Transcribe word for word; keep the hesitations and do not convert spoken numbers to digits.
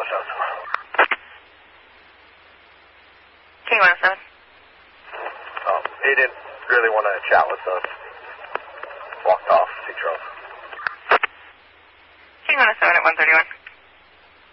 Charlie seven. King one oh seven. Um, he didn't really want to chat with us. Walked off, he drove. King one oh seven at one thirty-one.